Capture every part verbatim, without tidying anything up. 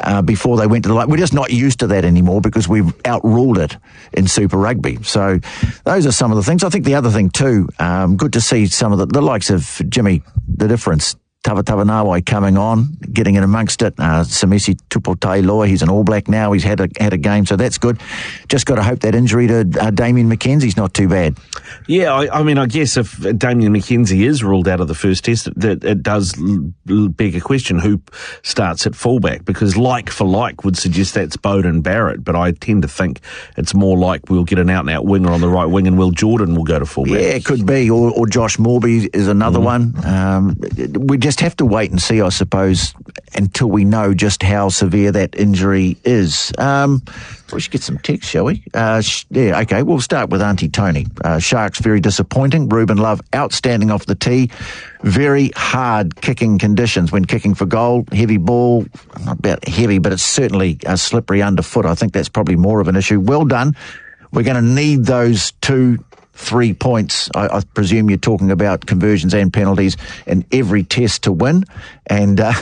uh, before they went to the light. We're just not used to that anymore because we've outruled it in Super Rugby. So those are some of the things. I think the other thing too, um, good to see some of the, the likes of Jimmy, the difference. Tava Tavanawai coming on, getting in amongst it. Uh, Samisi Tupotai-Loa, he's an All Black now. He's had a had a game, so that's good. Just got to hope that injury to uh, Damien McKenzie's not too bad. Yeah, I, I mean, I guess if Damien McKenzie is ruled out of the first test, it, it does beg a question who starts at fullback, because like for like would suggest that's Beauden Barrett, but I tend to think it's more like we'll get an out-and-out winger on the right wing and Will Jordan will go to fullback. Yeah, it could be, or, or Josh Morby is another mm. one. Um, we just have to wait and see, I suppose, until we know just how severe that injury is. Um, we should get some text, shall we? Uh, sh- yeah, okay, we'll start with Auntie Tony. Uh, Sharks, very disappointing. Ruben Love, outstanding off the tee. Very hard kicking conditions when kicking for goal. Heavy ball, not about heavy, but it's certainly a slippery underfoot. I think that's probably more of an issue. Well done. We're going to need those two Three points. I, I presume you're talking about conversions and penalties in every test to win. And uh,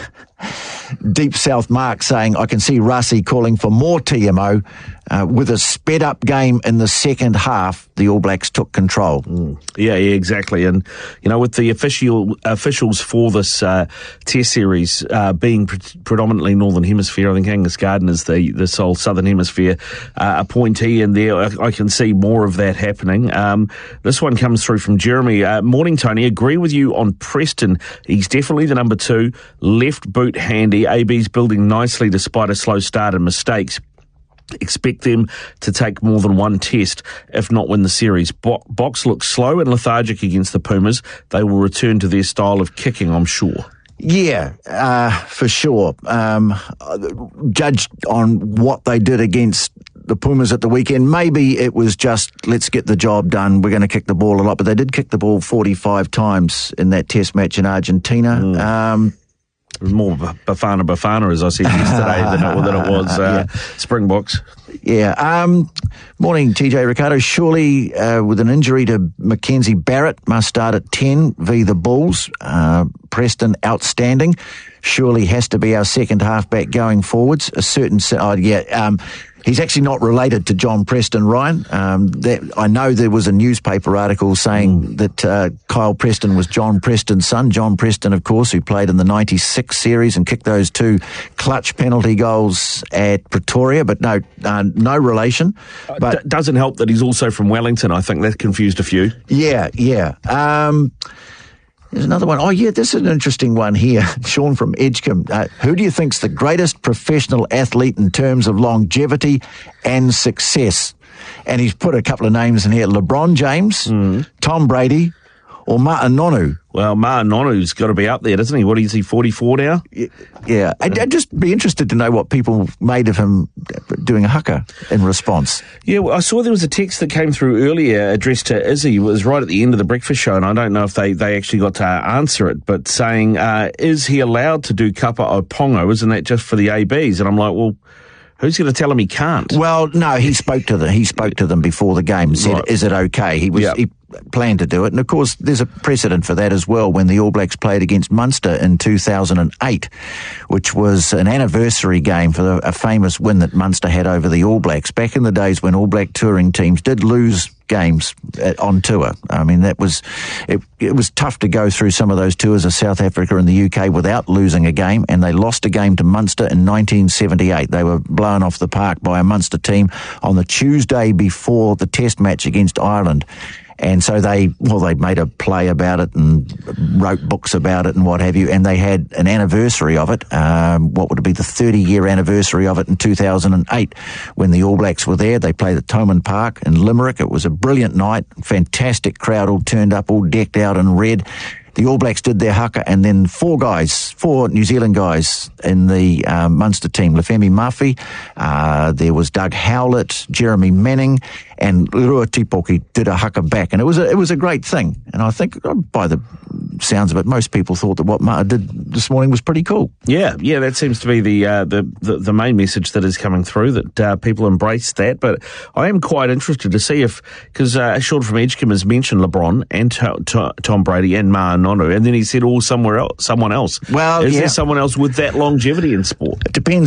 Deep South Mark saying, I can see Rassi calling for more T M O. Uh, with a sped-up game in the second half, the All Blacks took control. Mm. Yeah, yeah, exactly. And, you know, with the official officials for this uh, test series uh, being pre- predominantly Northern Hemisphere, I think Angus Gardner is the, the sole Southern Hemisphere uh, appointee in there. I, I can see more of that happening. Um, this one comes through from Jeremy. Uh, Morning, Tony. Agree with you on Preston. He's definitely the number two. Left boot handy. A B's building nicely despite a slow start and mistakes. Expect them to take more than one test, if not win the series. Bo- Box looks slow and lethargic against the Pumas. They will return to their style of kicking, I'm sure. Yeah, uh, for sure. Um, judged on what they did against the Pumas at the weekend, maybe it was just, let's get the job done, we're going to kick the ball a lot, but they did kick the ball forty-five times in that test match in Argentina. Mm. Um, It was more Bafana Bafana, as I said yesterday, than, it, than it was uh, yeah. Springboks. Yeah. Um, morning, T J Ricardo. Surely, uh, with an injury to Mackenzie Barrett, must start at ten v the Bulls. Uh, Preston, outstanding. Surely has to be our second halfback going forwards. A certain, oh, yeah. Um, He's actually not related to John Preston, Ryan. Um, that, I know there was a newspaper article saying mm. that uh, Kyle Preston was John Preston's son. John Preston, of course, who played in the ninety-six series and kicked those two clutch penalty goals at Pretoria, but no, uh, no relation. But uh, d- doesn't help that he's also from Wellington. I think that confused a few. Yeah, yeah. Um, There's another one. Oh, yeah, this is an interesting one here. Sean from Edgecombe. Uh, who do you think's the greatest professional athlete in terms of longevity and success? And he's put a couple of names in here. LeBron James, mm. Tom Brady, or Ma'anonu. Well, Ma'anonu's got to be up there, doesn't he? What is he, forty-four now? Yeah. I'd, I'd just be interested to know what people made of him doing a haka in response. Yeah, well, I saw there was a text that came through earlier addressed to Izzy. It was right at the end of the breakfast show, and I don't know if they, they actually got to answer it, but saying, uh, is he allowed to do kapa o pongo? Isn't that just for the A Bs? And I'm like, well, who's going to tell him he can't? Well, no, he spoke to them. He spoke to them before the game. Said, right. "Is it okay?" He was. Yep. He planned to do it, and of course, there's a precedent for that as well. When the All Blacks played against Munster in two thousand eight, which was an anniversary game for the, a famous win that Munster had over the All Blacks back in the days when All Black touring teams did lose games at, on tour. I mean, that was it. It was tough to go through some of those tours of South Africa and the U K without losing a game, and they lost a game to Munster in nineteen seventy-eight. They were blown off the park by a Munster team on the Tuesday before the Test match against Ireland. And so they, well, they made a play about it and wrote books about it and what have you, and they had an anniversary of it, um, what would it be, the thirty-year anniversary of it in two thousand eight when the All Blacks were there. They played at Thomond Park in Limerick. It was a brilliant night, fantastic crowd, all turned up, all decked out in red. The All Blacks did their haka, and then four guys, four New Zealand guys in the um, Munster team, Lefemi Murphy, uh, there was Doug Howlett, Jeremy Manning, and Rua Tipoki did a haka back, and it was a, it was a great thing. And I think, by the sounds of it, most people thought that what Mata did this morning was pretty cool. Yeah, yeah, that seems to be the uh, the, the the main message that is coming through, that uh, people embrace that. But I am quite interested to see if, because uh, Sean from Edgecombe has mentioned LeBron and to, to, Tom Brady and Ma'anonu, and then he said, oh, somewhere else, someone else. Well, is yeah. there someone else with that longevity in sport? It depends